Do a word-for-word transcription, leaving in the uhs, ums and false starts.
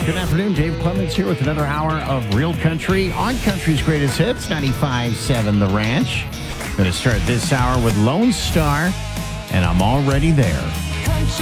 Good afternoon. Dave Clemens here with another hour of Real Country on Country's Greatest Hits, ninety-five point seven The Ranch. Going to start this hour with Lone Star, and I'm already there.